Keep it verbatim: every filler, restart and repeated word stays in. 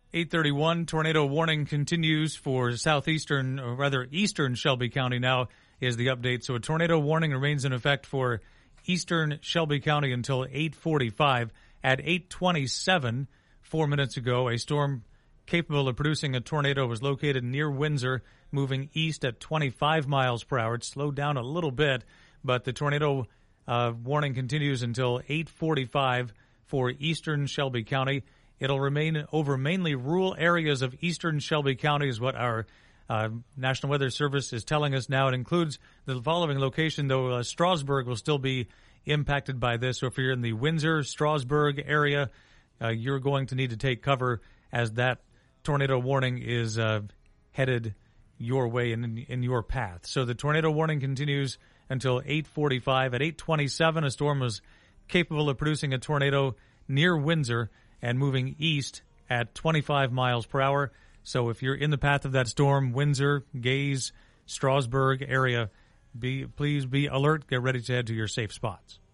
eight thirty-one, tornado warning continues for southeastern, or rather eastern Shelby County now is the update. So a tornado warning remains in effect for eastern Shelby County until eight forty-five. At eight twenty-seven, four minutes ago, a storm capable of producing a tornado was located near Windsor, moving east at twenty-five miles per hour. It slowed down a little bit, but the tornado uh, warning continues until eight forty-five for eastern Shelby County. It'll remain over mainly rural areas of eastern Shelby County is what our uh, National Weather Service is telling us now. It includes the following location, though. uh, Strasburg will still be impacted by this. So if you're in the Windsor, Strasburg area, uh, you're going to need to take cover as that tornado warning is uh, headed your way and in, in your path. So the tornado warning continues until eight forty-five. At eight twenty-seven, a storm was capable of producing a tornado near Windsor and moving east at twenty-five miles per hour. So if you're in the path of that storm, Windsor, Gaze, Strasburg area, be please be alert. Get ready to head to your safe spots.